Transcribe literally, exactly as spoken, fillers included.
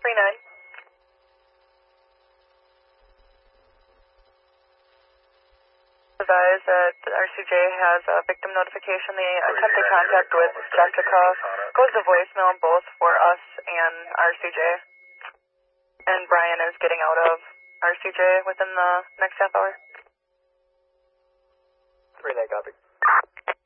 three nine. Advise that R C J has a victim notification. The attempted contact with Jessica goes to voicemail both for us and R C J. And Brian is getting out of R C J within the next half hour. three nine, copy.